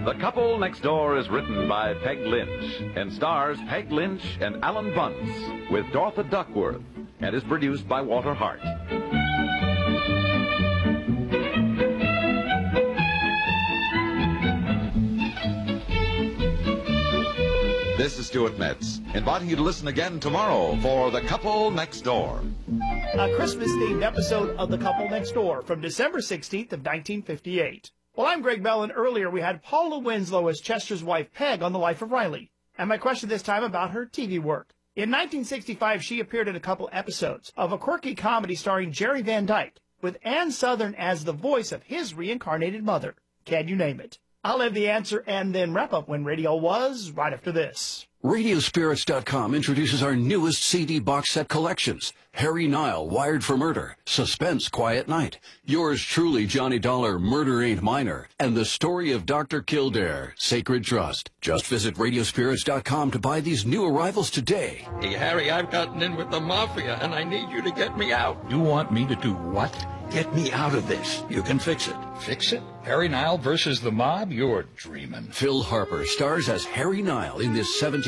The Couple Next Door is written by Peg Lynch and stars Peg Lynch and Alan Bunce with Dorothy Duckworth and is produced by Walter Hart. This is Stuart Metz, inviting you to listen again tomorrow for The Couple Next Door. A Christmas-themed episode of The Couple Next Door from December 16th of 1958. Well, I'm Greg Bell, and earlier we had Paula Winslow as Chester's wife Peg on The Life of Riley. And my question this time about her TV work. In 1965, she appeared in a couple episodes of a quirky comedy starring Jerry Van Dyke, with Ann Sothern as the voice of his reincarnated mother. Can you name it? I'll have the answer and then wrap up When Radio Was right after this. Radiospirits.com introduces our newest CD box set collections. Harry Nile, Wired for Murder, Suspense, Quiet Night, Yours Truly, Johnny Dollar, Murder Ain't Minor, and The Story of Dr. Kildare, Sacred Trust. Just visit Radiospirits.com to buy these new arrivals today. Hey, Harry, I've gotten in with the Mafia, and I need you to get me out. You want me to do what? Get me out of this. You can fix it. Fix it? Harry Nile versus the mob? You're dreaming. Phil Harper stars as Harry Nile in this 17